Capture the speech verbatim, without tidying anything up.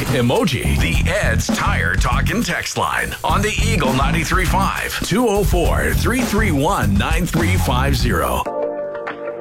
emoji. The Ed's Tire Talkin' text line on the Eagle ninety-three point five, two oh four, three three one, nine three five zero.